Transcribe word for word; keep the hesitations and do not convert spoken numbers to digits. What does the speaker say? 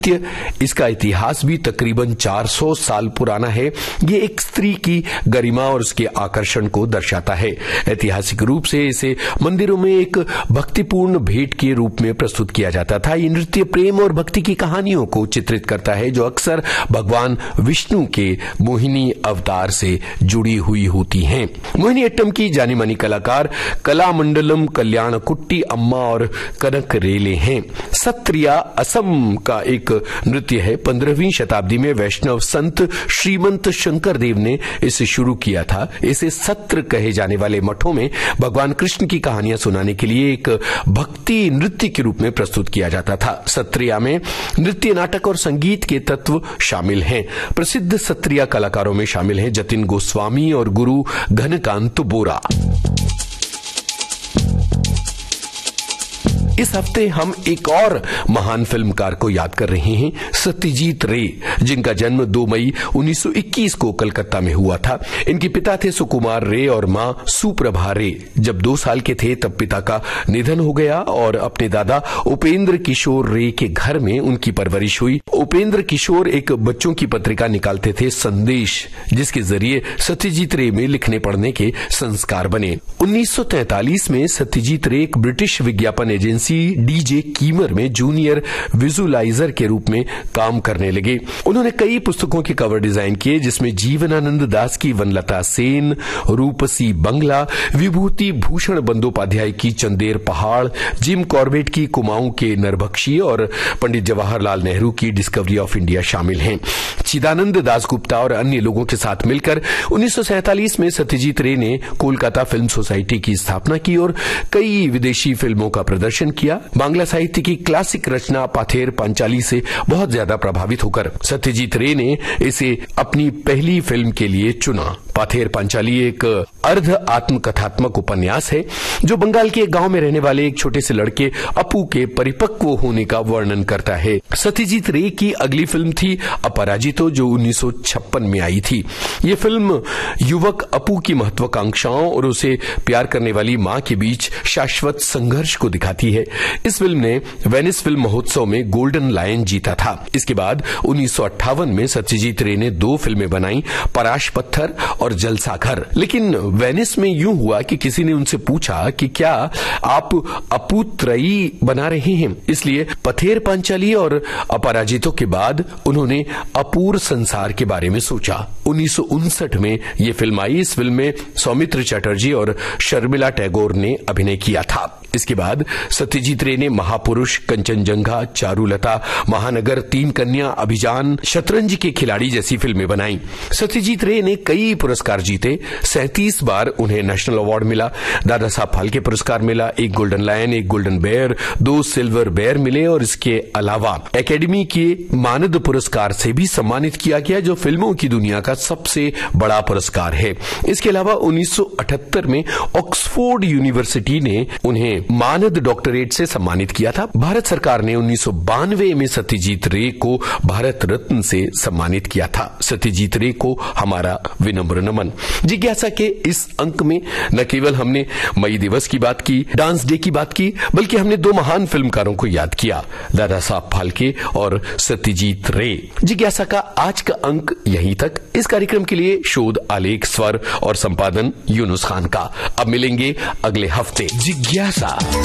इसका इतिहास भी तकरीबन चार सौ साल पुराना है। ये एक स्त्री की गरिमा और उसके आकर्षण को दर्शाता है। ऐतिहासिक रूप से इसे मंदिरों में एक भक्तिपूर्ण भेंट के रूप में प्रस्तुत किया जाता था। ये नृत्य प्रेम और भक्ति की कहानियों को चित्रित करता है, जो अक्सर भगवान विष्णु के मोहिनी अवतार से जुड़ी हुई होती हैं। मोहिनी अट्टम की जानी मानी कलाकार कलामंडलम, कल्याण कुट्टी अम्मा और कनक रेले हैं। सत्रिया असम का एक नृत्य है। पंद्रहवीं शताब्दी में वैष्णव संत श्रीमंत शंकर देव ने इसे शुरू किया था। इसे सत्र कहे जाने वाले मठों में भगवान कृष्ण की कहानियां सुनाने के लिए एक भक्ति नृत्य के रूप में प्रस्तुत किया जाता था। सत्रिया में नृत्य, नाटक और संगीत के तत्व शामिल हैं। प्रसिद्ध सत्रिया कलाकारों में शामिल हैं जतिन गोस्वामी और गुरु घनकांत बोरा। इस हफ्ते हम एक और महान फिल्मकार को याद कर रहे हैं, सत्यजीत रे, जिनका जन्म दो मई उन्नीस सौ इक्कीस को कलकत्ता में हुआ था। इनके पिता थे सुकुमार रे और मां सुप्रभा रे। जब दो साल के थे तब पिता का निधन हो गया और अपने दादा उपेंद्र किशोर रे के घर में उनकी परवरिश हुई। उपेंद्र किशोर एक बच्चों की पत्रिका निकालते थे, संदेश, जिसके जरिए सत्यजीत रे में लिखने पढ़ने के संस्कार बने। उन्नीस सौ तैंतालीस में सत्यजीत रे एक ब्रिटिश विज्ञापन एजेंसी डीजे कीमर में जूनियर विजुलाइजर के रूप में काम करने लगे। उन्होंने कई पुस्तकों के कवर डिजाइन किए, जिसमें जीवनानंद दास की वनलता सेन, रूपसी बंगला, विभूति भूषण बंदोपाध्याय की चंदेर पहाड़, जिम कॉर्बेट की कुमाऊं के नरभक्षी और पंडित जवाहरलाल नेहरू की डिस्कवरी ऑफ इंडिया शामिल हैं। चिदानंद दासगुप्ता और अन्य लोगों के साथ मिलकर उन्नीस सौ सैंतालीस में सत्यजीत रे ने कोलकाता फिल्म सोसाइटी की स्थापना की और कई विदेशी फिल्मों का प्रदर्शन किया। बांग्ला साहित्य की क्लासिक रचना पाथेर पांचाली से बहुत ज्यादा प्रभावित होकर सत्यजीत रे ने इसे अपनी पहली फिल्म के लिए चुना। पाथेर पांचाली एक अर्ध आत्मकथात्मक उपन्यास है जो बंगाल के एक गांव में रहने वाले एक छोटे से लड़के अपू के परिपक्व होने का वर्णन करता है। सत्यजीत रे की अगली फिल्म थी अपराजितो, जो उन्नीस सौ छप्पन में आई थी। ये फिल्म युवक अपू की महत्वाकांक्षाओं और उसे प्यार करने वाली मां के बीच शाश्वत संघर्ष को दिखाती है। इस फिल्म ने वेनिस फिल्म महोत्सव में गोल्डन लायन जीता था। इसके बाद उन्नीस सौ अट्ठावन में सत्यजीत रे ने दो फिल्में बनाई, पराश पत्थर और जलसाघर। लेकिन वेनिस में यूं हुआ कि किसी ने उनसे पूछा कि क्या आप अपूत्रयी बना रहे हैं, इसलिए पथेर पांचाली और अपराजितों के बाद उन्होंने अपूर संसार के बारे में सोचा। उन्नीस सौ उनसठ में यह फिल्म आई। इस फिल्म में सौमित्र चटर्जी और शर्मिला टैगोर ने अभिनय किया था। इसके बाद सत्यजीत रे ने महापुरुष, कंचनजंघा, चारुलता, महानगर, तीन कन्या, अभिजान, शतरंज के खिलाड़ी जैसी फिल्में बनाई। सत्यजीत रे ने कई पुरस्कार जीते। सैंतीस बार उन्हें नेशनल अवार्ड मिला, दादा साहब फाल्के पुरस्कार मिला, एक गोल्डन लायन, एक गोल्डन बेयर, दो सिल्वर बेयर मिले और इसके अलावा एकेडमी के मानद पुरस्कार से भी सम्मानित किया गया, जो फिल्मों की दुनिया का सबसे बड़ा पुरस्कार है। इसके अलावा उन्नीस सौ अठहत्तर में ऑक्सफोर्ड यूनिवर्सिटी ने उन्हें मानद डॉक्टरेट से सम्मानित किया था। भारत सरकार ने उन्नीस सौ बानवे में सत्यजीत रे को भारत रत्न से सम्मानित किया था। सत्यजीत रे को हमारा विनम्र नमन। जिज्ञासा के इस अंक में न केवल हमने मई दिवस की बात की, डांस डे की बात की, बल्कि हमने दो महान फिल्मकारों को याद किया, दादा साहब फाल्के और सत्यजीत रे। जिज्ञासा का आज का अंक यहीं तक। इस कार्यक्रम के लिए शोध, आलेख, स्वर और संपादन यूनुस खान का। अब मिलेंगे अगले हफ्ते। जिज्ञासा।